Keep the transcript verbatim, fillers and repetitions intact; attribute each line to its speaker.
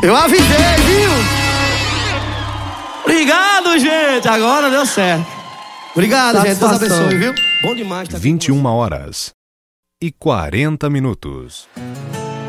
Speaker 1: Eu avisei, viu? Obrigado, gente. Agora deu certo. Obrigado, gente. Deus abençoe, viu? Bom demais. Tá
Speaker 2: vinte e uma horas e quarenta minutos.